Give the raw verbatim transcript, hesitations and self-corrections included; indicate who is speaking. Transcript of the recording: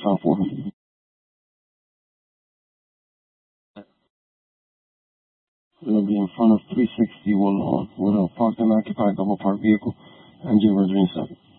Speaker 1: South four hundred. It'll be in front of three sixty Woodlawn with a parked and occupied double parked vehicle, engine rendering seven.